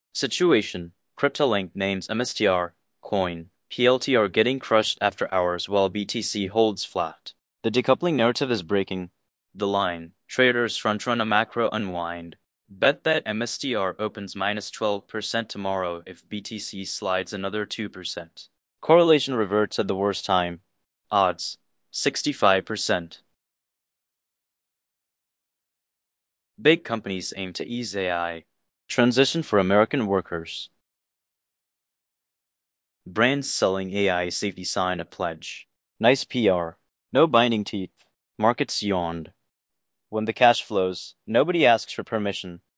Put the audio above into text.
Situation: CryptoLink names MSTR, coin, PLTR getting crushed after hours while BTC holds flat. The decoupling narrative is breaking. The line: traders front-run a macro unwind. Bet that MSTR opens minus 12% tomorrow if BTC slides another 2%. Correlation reverts at the worst time. Odds: 65%. Big companies aim to ease AI. Transition for American workers. Brands selling AI safety sign a pledge. Nice PR. No binding teeth. Markets yawned. When the cash flows, nobody asks for permission.